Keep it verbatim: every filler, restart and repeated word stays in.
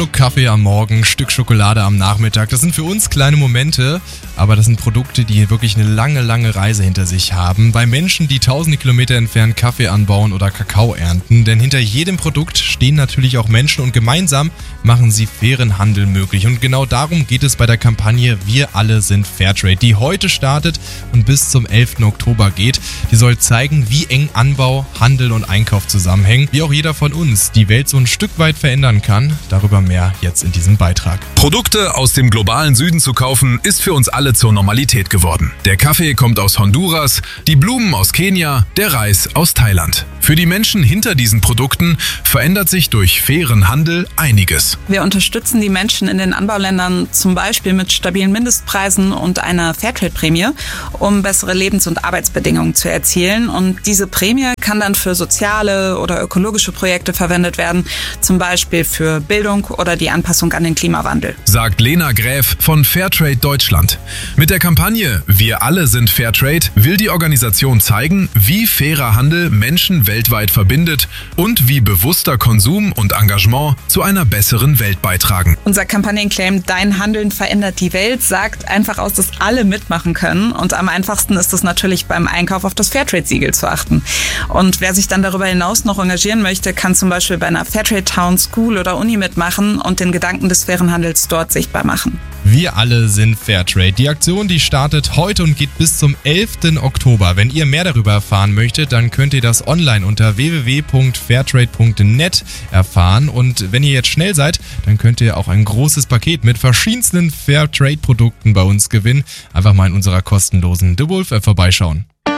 Schluck Kaffee am Morgen, Stück Schokolade am Nachmittag. Das sind für uns kleine Momente, aber das sind Produkte, die wirklich eine lange, lange Reise hinter sich haben. Bei Menschen, die tausende Kilometer entfernt Kaffee anbauen oder Kakao ernten. Denn hinter jedem Produkt stehen natürlich auch Menschen und gemeinsam machen sie fairen Handel möglich. Und genau darum geht es bei der Kampagne Wir alle sind Fairtrade, die heute startet und bis zum elften Oktober geht. Die soll zeigen, wie eng Anbau, Handel und Einkauf zusammenhängen, wie auch jeder von uns die Welt so ein Stück weit verändern kann. Darüber mehr jetzt in diesem Beitrag. Produkte aus dem globalen Süden zu kaufen, ist für uns alle zur Normalität geworden. Der Kaffee kommt aus Honduras, die Blumen aus Kenia, der Reis aus Thailand. Für die Menschen hinter diesen Produkten verändert sich durch fairen Handel einiges. Wir unterstützen die Menschen in den Anbauländern zum Beispiel mit stabilen Mindestpreisen und einer Fairtrade-Prämie, um bessere Lebens- und Arbeitsbedingungen zu erzielen. Und diese Prämie kann dann für soziale oder ökologische Projekte verwendet werden, zum Beispiel für Bildung oder die Anpassung an den Klimawandel. Sagt Lena Gräf von Fairtrade Deutschland. Mit der Kampagne Wir alle sind Fairtrade will die Organisation zeigen, wie fairer Handel Menschen weltweit verbindet und wie bewusster Konsum und Engagement zu einer besseren Welt beitragen. Unser Kampagnenclaim Dein Handeln verändert die Welt sagt einfach aus, dass alle mitmachen können. Und am einfachsten ist es natürlich beim Einkauf auf das Fairtrade-Siegel zu achten. Und wer sich dann darüber hinaus noch engagieren möchte, kann zum Beispiel bei einer Fairtrade Town, School oder Uni mitmachen und den Gedanken des fairen Handels dort sichtbar machen. Wir alle sind Fairtrade. Die Aktion, die startet heute und geht bis zum elften Oktober. Wenn ihr mehr darüber erfahren möchtet, dann könnt ihr das online unter w w w punkt fairtrade punkt net erfahren. Und wenn ihr jetzt schnell seid, dann könnt ihr auch ein großes Paket mit verschiedensten Fairtrade-Produkten bei uns gewinnen. Einfach mal in unserer kostenlosen The Wolf App vorbeischauen.